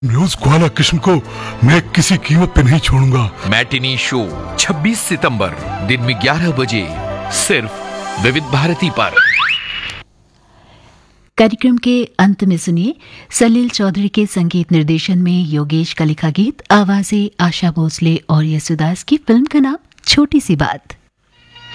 News ग्वाला किस्म को मैं किसी कीमत पे नहीं छोड़ूंगा। मैटिनी शो 26 सितंबर दिन में 11 बजे सिर्फ विविध भारती पर। कार्यक्रम के अंत में सुनिए सलील चौधरी के संगीत निर्देशन में योगेश का लिखा गीत, आवाजें आशा भोसले और यसुदास की। फिल्म का नाम छोटी सी बात।